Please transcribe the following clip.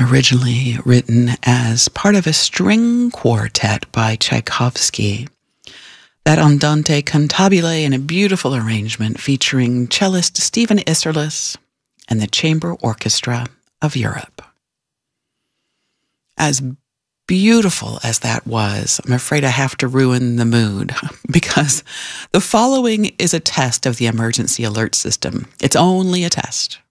originally written as part of a string quartet by Tchaikovsky. That Andante Cantabile in a beautiful arrangement featuring cellist Stephen Isserlis and the Chamber Orchestra of Europe. As beautiful as that was, I'm afraid I have to ruin the mood because the following is a test of the emergency alert system. It's only a test.